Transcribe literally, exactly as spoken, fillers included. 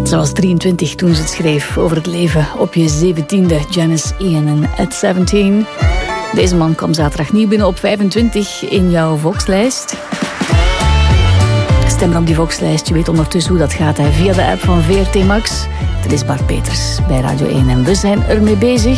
Ze was drieëntwintig toen ze het schreef over het leven op je zeventiende. Janice Ian en At zeventien. Deze man kwam zaterdag nieuw binnen op vijfentwintig in jouw Vox-lijst. Stem maar op die Vox-lijst. Je weet ondertussen hoe dat gaat hè, via de app van V R T Max. Dat is Bart Peters bij Radio één en we zijn ermee bezig.